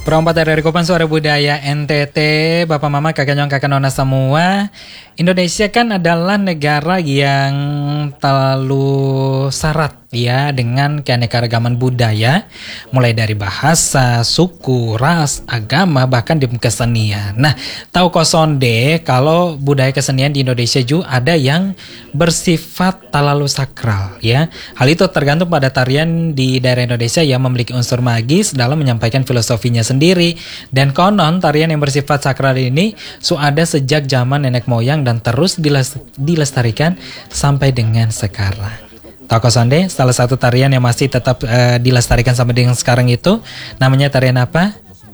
Perompat dari Kopan Suara Budaya NTT, Bapak Mama, Kakak Nyong, Kakak Nona semua. Indonesia kan adalah negara yang terlalu syarat ya dengan keanekaragaman budaya, mulai dari bahasa, suku, ras, agama, bahkan di kesenian. Nah, tahu kosonde kalau budaya kesenian di Indonesia juga ada yang bersifat terlalu sakral ya. Hal itu tergantung pada tarian di daerah Indonesia yang memiliki unsur magis dalam menyampaikan filosofinya sendiri. Dan konon tarian yang bersifat sakral ini ada sejak zaman nenek moyang dan terus dilestarikan sampai dengan sekarang. Tahu Sonde, salah satu tarian yang masih tetap dilestarikan sampai dengan sekarang itu namanya tarian apa?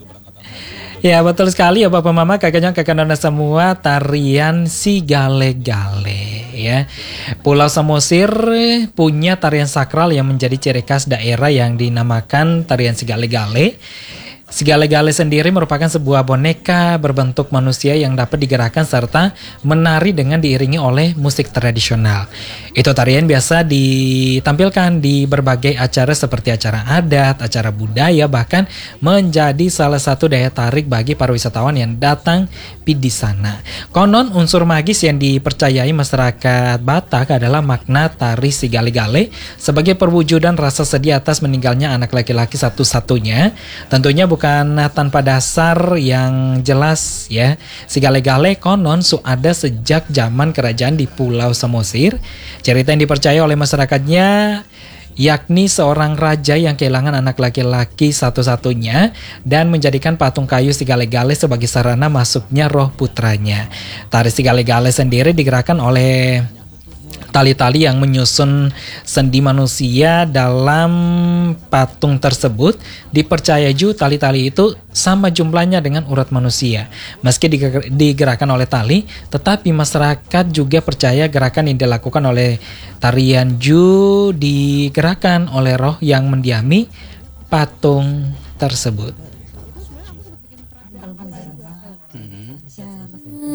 Ya betul sekali ya Bapak Mama, Kakaknya, Kakak Nona semua, tarian Sigale-gale ya. Pulau Samosir punya tarian sakral yang menjadi ciri khas daerah yang dinamakan tarian Sigale-gale. Sigale-gale sendiri merupakan sebuah boneka berbentuk manusia yang dapat digerakkan serta menari dengan diiringi oleh musik tradisional. Itu tarian biasa ditampilkan di berbagai acara seperti acara adat, acara budaya, bahkan menjadi salah satu daya tarik bagi para wisatawan yang datang di sana. Konon unsur magis yang dipercayai masyarakat Batak adalah makna tari Sigale-gale sebagai perwujudan rasa sedih atas meninggalnya anak laki-laki satu-satunya. Tentunya bukan tanpa dasar yang jelas ya. Sigale-gale konon ada sejak zaman kerajaan di Pulau Samosir. Cerita yang dipercaya oleh masyarakatnya yakni seorang raja yang kehilangan anak laki-laki satu-satunya dan menjadikan patung kayu Sigale-gale sebagai sarana masuknya roh putranya. Tari Sigale-gale sendiri digerakkan oleh tali-tali yang menyusun sendi manusia dalam patung tersebut. Dipercaya juga tali-tali itu sama jumlahnya dengan urat manusia. Meski digerakkan oleh tali, tetapi masyarakat juga percaya gerakan yang dilakukan oleh tarian digerakkan oleh roh yang mendiami patung tersebut.